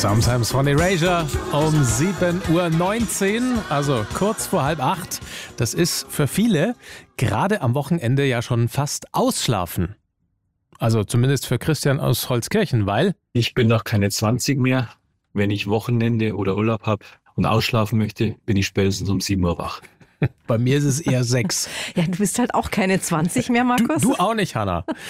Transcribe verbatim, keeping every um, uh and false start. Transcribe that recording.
Sometimes von Erasure um sieben Uhr neunzehn, also kurz vor halb acht. Das ist für viele gerade am Wochenende ja schon fast Ausschlafen. Also zumindest für Christian aus Holzkirchen, weil... Ich bin noch keine zwanzig mehr. Wenn ich Wochenende oder Urlaub habe und ausschlafen möchte, bin ich spätestens um sieben Uhr wach. Bei mir ist es eher sechs. Ja, du bist halt auch keine zwanzig mehr, Markus. Du, du auch nicht, Hannah.